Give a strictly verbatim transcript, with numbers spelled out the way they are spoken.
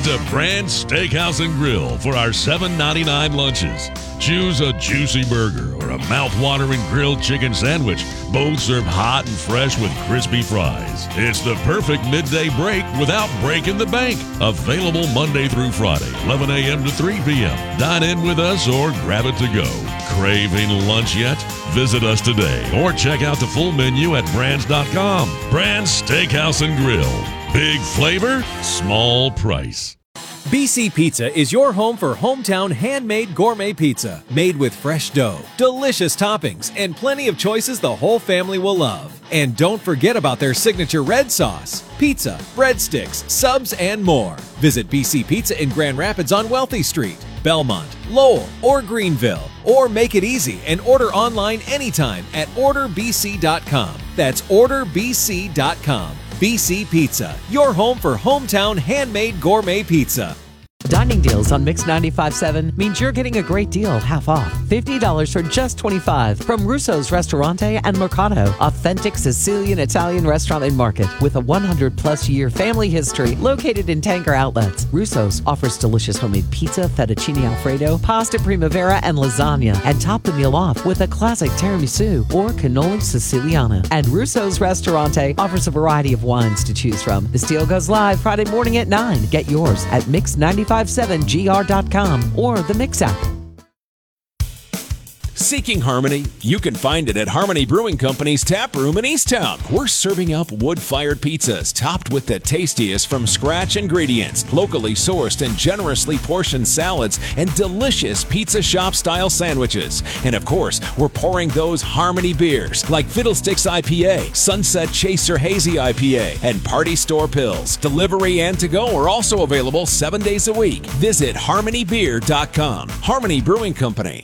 to Brand's Steakhouse and Grill for our seven ninety-nine lunches. Choose a juicy burger or a mouth-watering grilled chicken sandwich, both served hot and fresh with crispy fries. It's the perfect midday break without breaking the bank. Available Monday through Friday, eleven a.m. to three p.m. Dine in with us or grab it to go. Craving lunch yet? Visit us today or check out the full menu at brands dot com. Brand's Steakhouse and Grill. Big flavor, small price. B C Pizza is your home for hometown handmade gourmet pizza, made with fresh dough, delicious toppings, and plenty of choices the whole family will love. And don't forget about their signature red sauce, pizza, breadsticks, subs, and more. Visit B C Pizza in Grand Rapids on Wealthy Street, Belmont, Lowell, or Greenville. Or make it easy and order online anytime at order b c dot com. That's order b c dot com. B C Pizza, your home for hometown handmade gourmet pizza. Dining deals on Mix ninety-five point seven means you're getting a great deal half off. fifty dollars for just twenty-five dollars from Russo's Ristorante and Mercato. Authentic Sicilian Italian restaurant and market with a one hundred plus year family history located in Tanger Outlets. Russo's offers delicious homemade pizza, fettuccine alfredo, pasta primavera, and lasagna. And top the meal off with a classic tiramisu or cannoli siciliana. And Russo's Ristorante offers a variety of wines to choose from. This deal goes live Friday morning at nine. Get yours at mix ninety-five seven G R dot com or the Mix app. Seeking harmony? You can find it at Harmony Brewing Company's tap room in Easttown. We're serving up wood-fired pizzas topped with the tastiest from scratch ingredients, locally sourced and generously portioned salads, and delicious pizza shop style sandwiches. And of course, we're pouring those Harmony beers like Fiddlesticks I P A, Sunset Chaser Hazy I P A, and Party Store Pills. Delivery and to go are also available seven days a week. Visit harmony beer dot com. Harmony Brewing Company.